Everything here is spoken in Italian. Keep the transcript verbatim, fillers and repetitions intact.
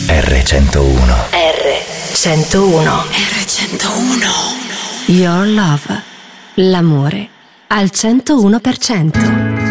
erre centouno. erre centouno. erre centouno. Your love. L'amore al centouno per cento.